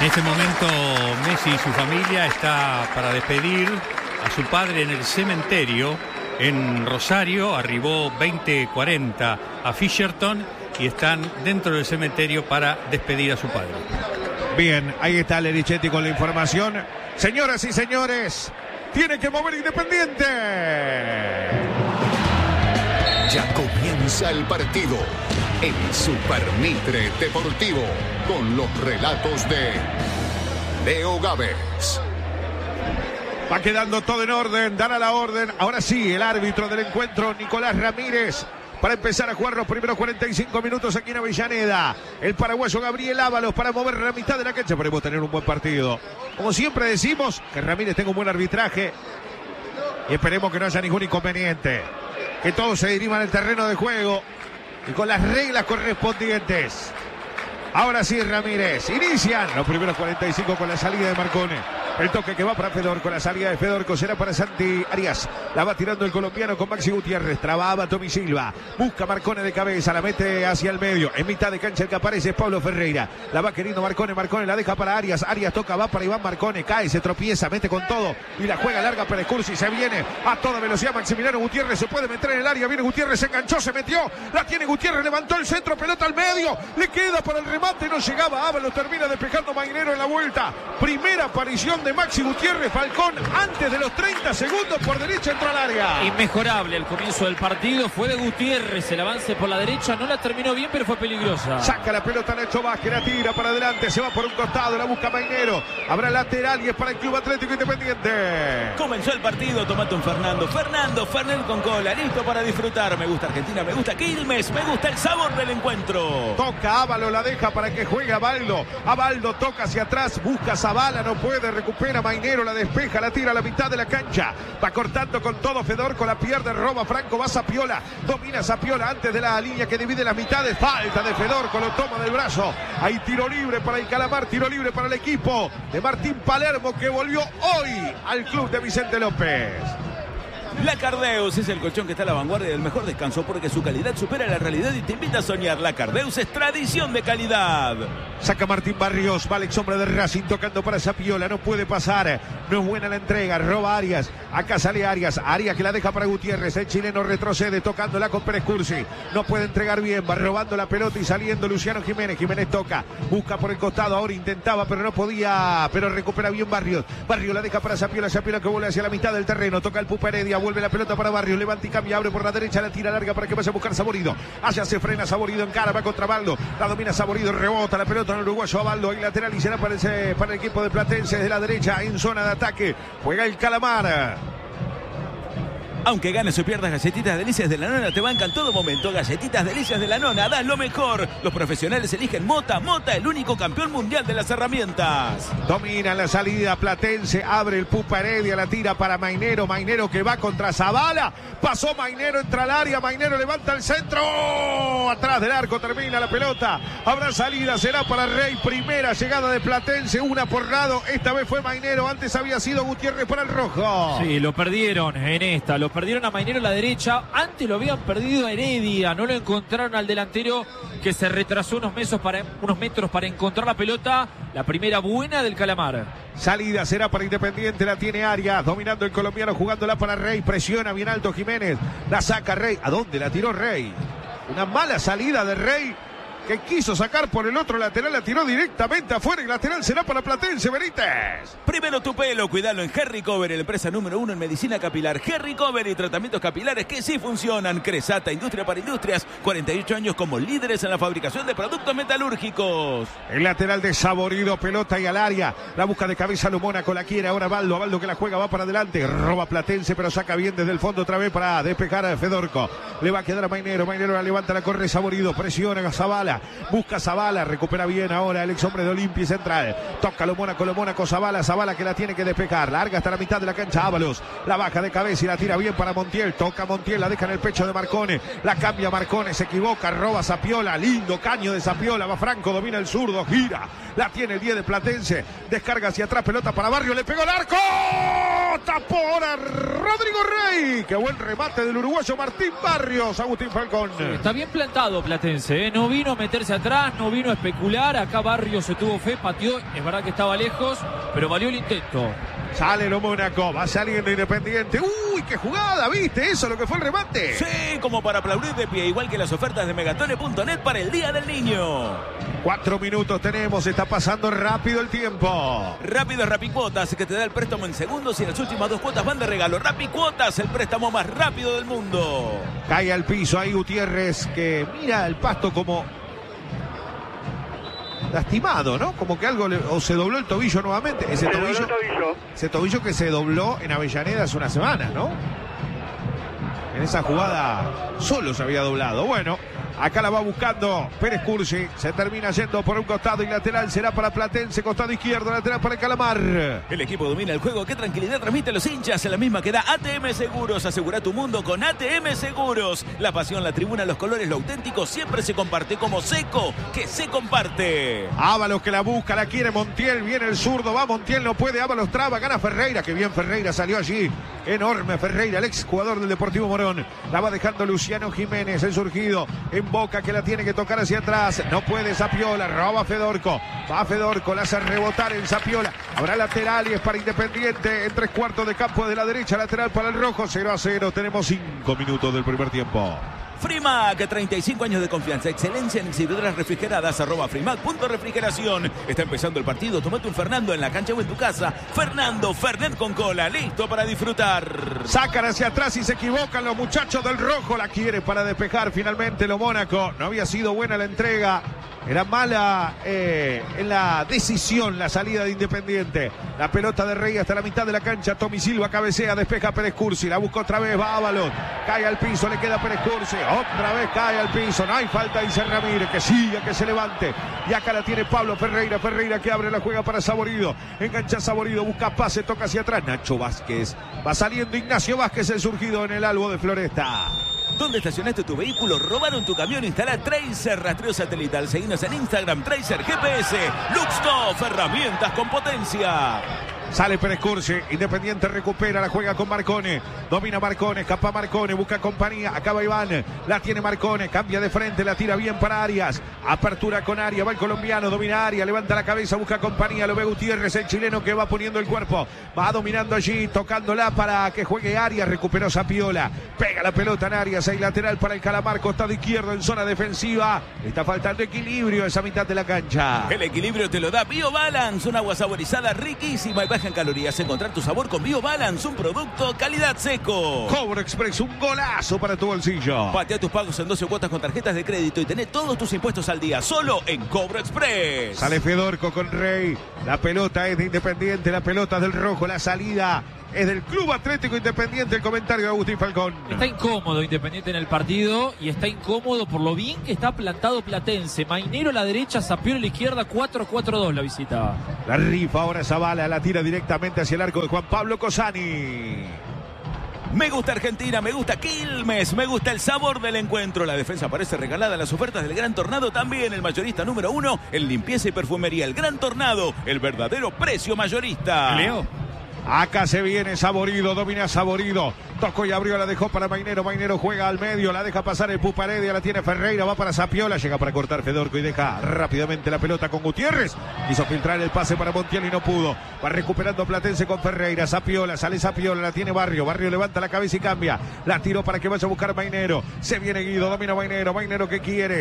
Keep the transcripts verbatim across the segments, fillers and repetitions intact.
este momento Messi y su familia está para despedir a su padre en el cementerio en Rosario. Arribó veinte cuarenta a Fisherton y están dentro del cementerio para despedir a su padre. Bien, ahí está Lerichetti con la información. Señoras y señores, tiene que mover Independiente. Ya comienza el partido. El Super Mitre Deportivo, con los relatos de Leo Gávez. Va quedando todo en orden, dará la orden. Ahora sí, el árbitro del encuentro, Nicolás Ramírez, para empezar a jugar los primeros cuarenta y cinco minutos aquí en Avellaneda. El paraguayo Gabriel Ábalos para mover la mitad de la cancha. Podemos tener un buen partido. Como siempre decimos, que Ramírez tenga un buen arbitraje y esperemos que no haya ningún inconveniente. Que todo se diriva en el terreno de juego y con las reglas correspondientes. Ahora sí, Ramírez. Inician los primeros cuarenta y cinco con la salida de Marcone. El toque que va para Fedor, con la salida de Fedor, será para Santi Arias. La va tirando el colombiano con Maxi Gutiérrez. Trababa Tommy Silva. Busca Marcone de cabeza, la mete hacia el medio. En mitad de cancha el que aparece es Pablo Ferreira. La va queriendo Marcone, Marcone la deja para Arias. Arias toca, va para Iván Marcone. Cae, se tropieza, mete con todo. Y la juega larga para Cursi. Se viene a toda velocidad Maximiliano Gutiérrez. Se puede meter en el área. Viene Gutiérrez, se enganchó, se metió. La tiene Gutiérrez, levantó el centro, pelota al medio. Le queda para el remate, no llegaba. Ábalos termina despejando Mainero en la vuelta. Primera aparición de Maxi Gutiérrez. Falcón antes de los treinta segundos por derecha entró al área. Inmejorable el comienzo del partido. Fue de Gutiérrez el avance por la derecha. No la terminó bien, pero fue peligrosa. Saca la pelota Nacho Vázquez, la tira para adelante. Se va por un costado, la busca Mainero. Habrá lateral y es para el Club Atlético Independiente. Comenzó el partido, tomate un Fernando. Fernando, Fernández con cola, listo para disfrutar. Me gusta Argentina, me gusta Quilmes, me gusta el sabor del encuentro. Toca Ábalos, la deja para que juegue Abaldo. Abaldo toca hacia atrás, busca Zavala, no puede, recupera Mainero, la despeja, la tira a la mitad de la cancha. Va cortando con todo Fedor, con la pierde, roba Franco, va Zapiola. Domina Zapiola antes de la línea que divide las mitades. Falta de Fedor, con lo toma del brazo. Hay tiro libre para el Calamar, tiro libre para el equipo de Martín Palermo, que volvió hoy al club de Vicente López. La Cardeus es el colchón que está a la vanguardia del mejor descanso porque su calidad supera la realidad y te invita a soñar. La Cardeus es tradición de calidad. Saca Martín Barrios, va Alex Hombre de Racing tocando para Zapiola, no puede pasar, no es buena la entrega, roba Arias, acá sale Arias, Arias que la deja para Gutiérrez, el chileno retrocede tocándola con Pérez Cursi, no puede entregar bien, va robando la pelota y saliendo Luciano Jiménez, Jiménez toca, busca por el costado, ahora intentaba pero no podía, pero recupera bien Barrios, Barrios la deja para Zapiola, Zapiola que vuelve hacia la mitad del terreno, toca el Pupa Heredia, vuelve la pelota para Barrios, levanta y cambia, abre por la derecha, la tira larga para que vaya a buscar Saborido, allá se frena Saborido en cara, va contra Baldo, la domina Saborido, rebota la pelota en el uruguayo Abaldo, ahí lateral y será para el, para el equipo de Platense de la derecha en zona de ataque, juega el Calamar. Aunque ganes o pierdas, Galletitas Delicias de la Nona te bancan todo momento. Galletitas Delicias de la Nona, das lo mejor. Los profesionales eligen Mota. Mota, el único campeón mundial de las herramientas. Domina la salida Platense, abre el Pupa Heredia, la tira para Mainero. Mainero que va contra Zavala. Pasó Mainero, entra al área. Mainero levanta el centro. ¡Oh! Atrás del arco termina la pelota. Habrá salida, será para Rey. Primera llegada de Platense, una por lado. Esta vez fue Mainero, antes había sido Gutiérrez para el rojo. Sí, lo perdieron en esta. Lo perdieron a Mainero a la derecha. Antes lo habían perdido a Heredia. No lo encontraron al delantero, que se retrasó unos metros para, unos metros para encontrar la pelota. La primera buena del Calamar. Salida será para Independiente, la tiene Arias, dominando el colombiano, jugándola para Rey, presiona bien alto Jiménez, la saca Rey. ¿A dónde la tiró Rey? Una mala salida de Rey, que quiso sacar por el otro lateral, la tiró directamente afuera. El lateral será para Platense, Benítez. Primero tu pelo, cuidalo en Hair Recovery, la empresa número uno en medicina capilar. Hair Recovery, tratamientos capilares que sí funcionan. Cresata, industria para industrias, cuarenta y ocho años como líderes en la fabricación de productos metalúrgicos. El lateral de Saborido, pelota y al área. La busca de cabeza Lumónaco, la quiere ahora Baldo. A Baldo que la juega, va para adelante. Roba Platense, pero saca bien desde el fondo otra vez para despejar a Fedorco. Le va a quedar a Mainero. Mainero la levanta, la corre Saborido. Presiona a Zavala. Busca Zavala, recupera bien ahora el ex hombre de Olimpia Central. Toca lo Mónaco, lo Mónaco, Zavala, Zavala que la tiene que despejar. Larga hasta la mitad de la cancha Ábalos. La baja de cabeza y la tira bien para Montiel. Toca Montiel, la deja en el pecho de Marcone. La cambia Marcone, se equivoca, roba Zapiola. Lindo caño de Zapiola. Va Franco, domina el zurdo, gira. La tiene el diez de Platense. Descarga hacia atrás, pelota para Barrio. Le pegó el arco. Tapó Ahora Rodrigo Rey. Qué buen remate del uruguayo Martín Barrios. Agustín Falcón. Sí, está bien plantado Platense, ¿eh? No vino a meterse atrás, no vino a especular. Acá Barrios se tuvo fe, pateó. Es verdad que estaba lejos, pero valió el intento. Sale lo Mónaco, va saliendo Independiente. ¡Uy, qué jugada! ¿Viste eso, lo que fue el remate? Sí, como para aplaudir de pie, igual que las ofertas de megatone punto net para el Día del Niño. Cuatro minutos tenemos, está pasando rápido el tiempo. Rápido Rapicuotas, que te da el préstamo en segundos y las últimas dos cuotas van de regalo. Rapicuotas, el préstamo más rápido del mundo. Cae al piso ahí Gutiérrez, que mira el pasto como lastimado, ¿no? Como que algo le, o se dobló el tobillo nuevamente. Ese tobillo, tobillo. Ese tobillo que se dobló en Avellaneda hace una semana, ¿no? En esa jugada solo se había doblado. Bueno, acá la va buscando Pérez Cursi. Se termina yendo por un costado y lateral será para Platense. Costado izquierdo, lateral para el Calamar. El equipo domina el juego. Qué tranquilidad transmite a los hinchas. En la misma que da A T M Seguros. Asegura tu mundo con A T M Seguros. La pasión, la tribuna, los colores, lo auténtico siempre se comparte como Seco, que se comparte. Ábalos que la busca, la quiere Montiel. Viene el zurdo, va Montiel, no puede. Ábalos traba, gana Ferreira. Que bien Ferreira salió allí. Enorme Ferreira, el ex jugador del Deportivo Morón. La va dejando Luciano Jiménez, el surgido en Boca, que la tiene que tocar hacia atrás. No puede Zapiola, roba Fedorco. Va Fedorco, la hace rebotar en Zapiola. Habrá lateral y es para Independiente en tres cuartos de campo de la derecha. Lateral para el rojo, cero a cero. Tenemos cinco minutos del primer tiempo. Frimac, treinta y cinco años de confianza, excelencia en exhibidoras refrigeradas, arroba Frimac punto refrigeración. Está empezando el partido, tomate un Fernando en la cancha o en tu casa. Fernando, Fernet con cola, listo para disfrutar. Sacan hacia atrás y se equivocan los muchachos del rojo. La quiere para despejar finalmente lo Mónaco. No había sido buena la entrega. Era mala eh, en la decisión la salida de Independiente. La pelota de Rey hasta la mitad de la cancha. Tommy Silva cabecea, despeja Pérez Cursi. La busca otra vez, va Ábalos. Cae al piso, le queda Pérez Cursi. Otra vez cae al piso. No hay falta, dice Ramírez. Que siga, que se levante. Y acá la tiene Pablo Ferreira. Ferreira que abre la juega para Saborido. Engancha Saborido, busca pase, toca hacia atrás. Nacho Vázquez. Va saliendo Ignacio Vázquez, el surgido en el albo de Floresta. ¿Dónde estacionaste tu vehículo? ¿Robaron tu camión? Instala Tracer rastreo satelital. Seguinos en Instagram, Tracer G P S. Luxtop, herramientas con potencia. Sale Pérez Cursi, Independiente recupera, la juega con Marcone, domina Marcone, escapa Marcone, busca compañía, acaba Iván, la tiene Marcone, cambia de frente, la tira bien para Arias, apertura con Arias, va el colombiano, domina Arias, levanta la cabeza, busca compañía, lo ve Gutiérrez, el chileno que va poniendo el cuerpo, va dominando allí, tocándola para que juegue Arias, recuperó Zapiola, pega la pelota en Arias, hay lateral para el Calamar, costado izquierdo en zona defensiva, está faltando equilibrio esa mitad de la cancha. El equilibrio te lo da BioBalance, un agua saborizada riquísima y baja en calorías. Encontrar tu sabor con BioBalance, un producto calidad Seco. Cobro Express, un golazo para tu bolsillo. Patea tus pagos en doce cuotas con tarjetas de crédito y tené todos tus impuestos al día, solo en Cobro Express. Sale Fedorco con Rey, la pelota es de Independiente, la pelota del rojo, la salida es del Club Atlético Independiente. El comentario de Agustín Falcón. Está incómodo Independiente en el partido y está incómodo por lo bien que está plantado Platense. Mainero a la derecha, Zapiola a la izquierda, cuatro cuatro dos la visita. La rifa ahora Zavala, la tira directamente hacia el arco de Juan Pablo Cosani. Me gusta Argentina, me gusta Quilmes, me gusta el sabor del encuentro. La defensa parece regalada, las ofertas del Gran Tornado también. El mayorista número uno en limpieza y perfumería. El Gran Tornado, el verdadero precio mayorista. Leo. Acá se viene Saborido, domina Saborido. Tocó y abrió, la dejó para Mainero. Mainero juega al medio, la deja pasar el Puparedia, la tiene Ferreira, va para Zapiola, llega para cortar Fedorco y deja rápidamente la pelota con Gutiérrez. Quiso filtrar el pase para Montiel y no pudo. Va recuperando Platense con Ferreira. Zapiola, sale Zapiola, la tiene Barrio. Barrio levanta la cabeza y cambia. La tiró para que vaya a buscar Mainero. Se viene Guido, domina Mainero. Mainero que quiere.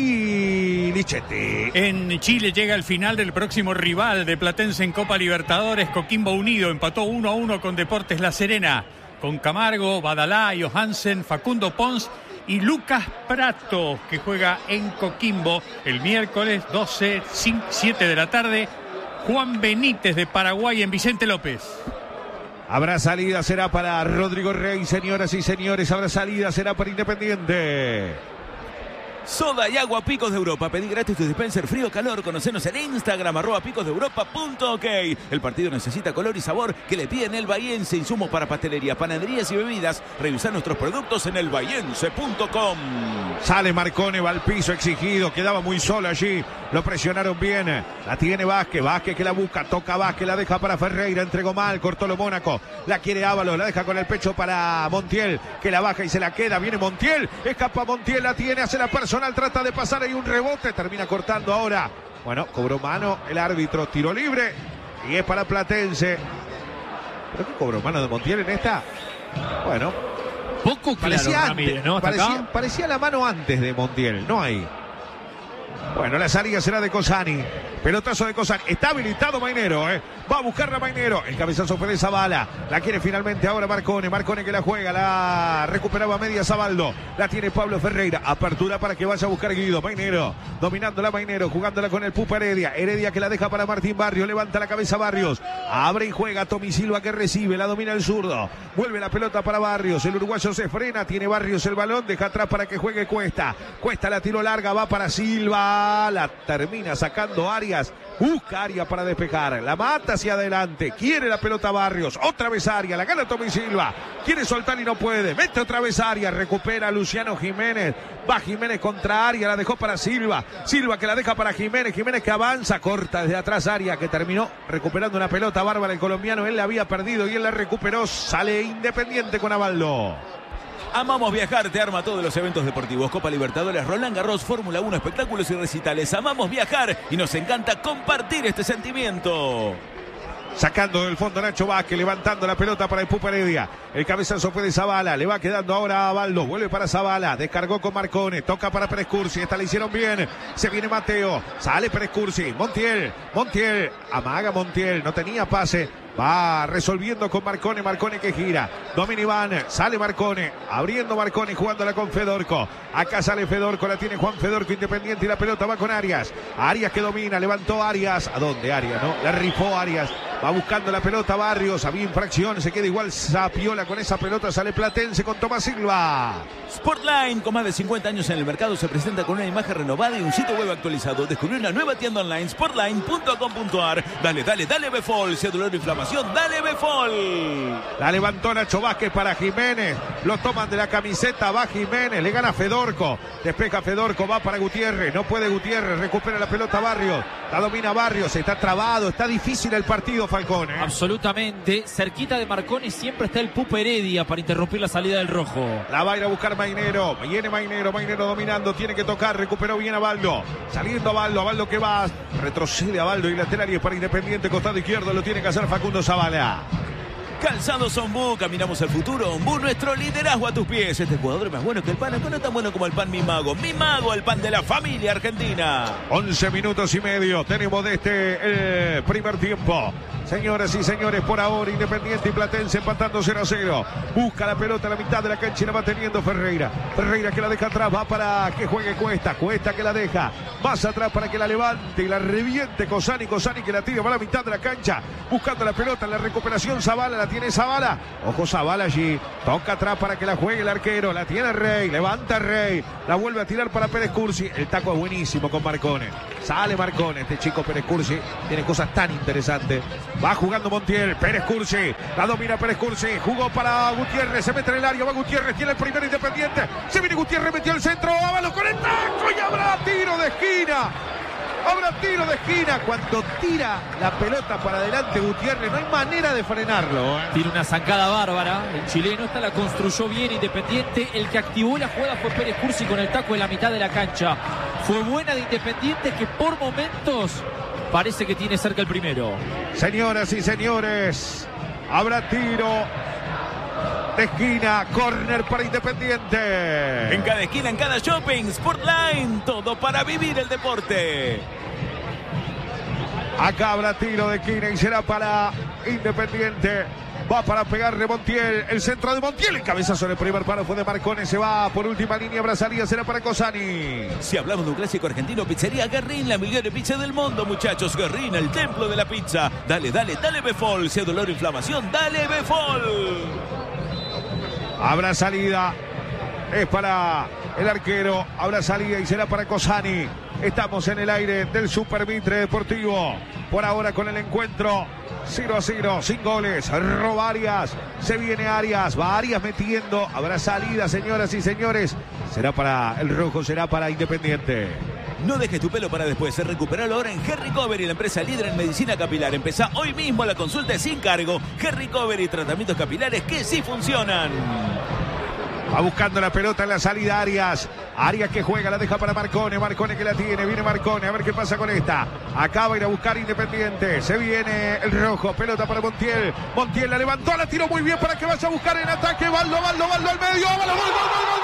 Sí, Lichetti. En Chile llega el final del próximo rival de Platense en Copa Libertadores. Coquimbo Unido empató uno a uno con Deportes La Serena, con Camargo, Badalá, Johansen, Facundo Pons y Lucas Prato, que juega en Coquimbo el miércoles doce, siete de la tarde. Juan Benítez de Paraguay en Vicente López. Habrá salida, será para Rodrigo Rey, señoras y señores. Habrá salida, será para Independiente. Soda y agua Picos de Europa. Pedí gratis tu dispenser frío o calor. Conocenos en Instagram, arroba picos de europa punto ok. El partido necesita color y sabor que le piden el bahiense. Insumos para pastelería, panaderías y bebidas. Revisar nuestros productos en el bahiense punto com. Sale Marcone, va al piso exigido. Quedaba muy solo allí. Lo presionaron bien. La tiene Vázquez. Vázquez que la busca. Toca Vázquez. La deja para Ferreira. Entregó mal. Cortó lo Mónaco. La quiere Ábalos. La deja con el pecho para Montiel. Que la baja y se la queda. Viene Montiel. Escapa Montiel. La tiene. Hace la persona. Trata de pasar ahí un rebote, termina cortando ahora. Bueno, cobró mano el árbitro, tiro libre y es para Platense. ¿Pero qué cobró mano de Montiel en esta? Bueno, poco claro, parecía, Ramírez, antes, ¿no? parecía, parecía la mano antes de Montiel, no ahí. Bueno, la salida será de Cosani. Pelotazo de Cosani. Está habilitado Mainero, ¿eh? Va a buscarla Mainero. El cabezazo fue de Zavala. La quiere finalmente ahora Marcone. Marcone que la juega. La recuperaba media Zabaldo. La tiene Pablo Ferreira. Apertura para que vaya a buscar Guido. Mainero. Dominándola Mainero. Jugándola con el Pupa Heredia. Heredia que la deja para Martín Barrios. Levanta la cabeza Barrios. Abre y juega Tommy Silva que recibe. La domina el zurdo. Vuelve la pelota para Barrios. El uruguayo se frena. Tiene Barrios el balón. Deja atrás para que juegue Cuesta. Cuesta la tiro larga. Va para Silva. La termina sacando Arias. Busca Arias para despejar. La mata hacia adelante. Quiere la pelota Barrios. Otra vez Arias. La gana Tommy Silva. Quiere soltar y no puede. Mete otra vez Arias. Recupera Luciano Jiménez. Va Jiménez contra Arias. La dejó para Silva. Silva que la deja para Jiménez. Jiménez que avanza. Corta desde atrás Arias que terminó recuperando una pelota bárbara el colombiano. Él la había perdido y él la recuperó. Sale Independiente con Avaldo. Amamos viajar, te arma todos los eventos deportivos. Copa Libertadores, Roland Garros, Fórmula uno, espectáculos y recitales. Amamos viajar y nos encanta compartir este sentimiento. Sacando del fondo Nacho Vázquez, levantando la pelota para el Pupa Heredia. El cabezazo fue de Zavala, le va quedando ahora a Baldo, vuelve para Zavala, descargó con Marcone, toca para Pérez Cursi, esta la hicieron bien, se viene Mateo, sale Pérez Cursi, Montiel, Montiel, amaga Montiel, no tenía pase, va resolviendo con Marcone, Marcone que gira, domina Iván, sale Marcone, abriendo Marcone, jugándola con Fedorco, acá sale Fedorco, la tiene Juan Fedorco Independiente y la pelota va con Arias, Arias que domina, levantó Arias, ¿a dónde Arias, no? La rifó Arias, va buscando la pelota Barrios, había infracción, se queda igual Zapiola con esa pelota, sale Platense con Tomás Silva. Sportline, con más de cincuenta años en el mercado, se presenta con una imagen renovada y un sitio web actualizado. Descubrió una nueva tienda online, sportline punto com punto ar. Dale, dale, dale Befol, si hay dolor o inflamación, dale Befol. La levantó Nacho Vázquez para Jiménez, lo toman de la camiseta, va Jiménez, le gana Fedorco, despeja Fedorco, va para Gutiérrez, no puede Gutiérrez, recupera la pelota Barrios, la domina Barrios, está trabado, está difícil el partido Falcón, ¿eh? Absolutamente, cerquita de Marcone siempre está el Pupa Heredia para interrumpir la salida del rojo. La va a ir a buscar Mainero, viene Mainero, Mainero dominando, tiene que tocar, recuperó bien a Baldo, saliendo a Baldo, a Baldo que va, retrocede a Baldo y lateral y es para Independiente, costado izquierdo, lo tiene que hacer Facundo Zavala. Calzados Ombú, caminamos al futuro. Ombú, nuestro liderazgo a tus pies. Este jugador es más bueno que el pan, no es tan bueno como el pan Mi Mago. Mi Mago, el pan de la familia argentina. once minutos y medio tenemos de este el primer tiempo. Señoras y señores, por ahora Independiente y Platense empatando cero a cero. Busca la pelota a la mitad de la cancha y la va teniendo Ferreira. Ferreira que la deja atrás, va para que juegue Cuesta. Cuesta que la deja más atrás para que la levante y la reviente Cosani. Cosani que la tira, va a la mitad de la cancha. Buscando la pelota en la recuperación. Zavala la tiene Zavala. Ojo Zavala allí. Toca atrás para que la juegue el arquero. La tiene Rey. Levanta Rey. La vuelve a tirar para Pérez Cursi. El taco es buenísimo con Marcone. Sale Marcone. Este chico Pérez Cursi tiene cosas tan interesantes. Va jugando Montiel, Pérez Cursi, la domina Pérez Cursi, jugó para Gutiérrez, se mete en el área, va Gutiérrez, tiene el primer Independiente, se viene Gutiérrez, metió el centro, Ábalos con el taco y habrá tiro de esquina. Habrá tiro de esquina cuando tira la pelota para adelante Gutiérrez, no hay manera de frenarlo, ¿eh? Tiene una zancada bárbara, el chileno, esta la construyó bien Independiente, el que activó la jugada fue Pérez Cursi con el taco en la mitad de la cancha. Fue buena de Independiente que por momentos parece que tiene cerca el primero. Señoras y señores, habrá tiro de esquina, córner para Independiente. En cada esquina, en cada shopping, Sportline, todo para vivir el deporte. Acá habrá tiro de esquina y será para Independiente. Va para pegarle Montiel, el centro de Montiel, el cabezazo en el primer paro fue de Marcone, se va por última línea, abrazaría, será para Cosani. Si hablamos de un clásico argentino, pizzería Guerrín, la mejor pizza del mundo, muchachos. Guerrín, el templo de la pizza. Dale, dale, dale Befol, si hay dolor o inflamación, dale Befol. Habrá salida, es para el arquero. Habrá salida y será para Cosani. Estamos en el aire del Super Mitre Deportivo. Por ahora con el encuentro cero a cero, sin goles. Roba Arias. Se viene Arias. Va Arias metiendo. Habrá salida, señoras y señores. Será para el rojo, será para Independiente. No dejes tu pelo para después. Recuperalo ahora en Hair Recovery, la empresa líder en medicina capilar. Empezá hoy mismo la consulta sin cargo. Hair Recovery, tratamientos capilares que sí funcionan. Va buscando la pelota en la salida Arias. Arias que juega, la deja para Marcone. Marcone que la tiene, viene Marcone. A ver qué pasa con esta. Acaba de ir a buscar Independiente. Se viene el rojo. Pelota para Montiel. Montiel la levantó, la tiró muy bien para que vaya a buscar en ataque. Baldo, Baldo, Baldo al medio. ¡Baldo, gol, gol, gol, gol!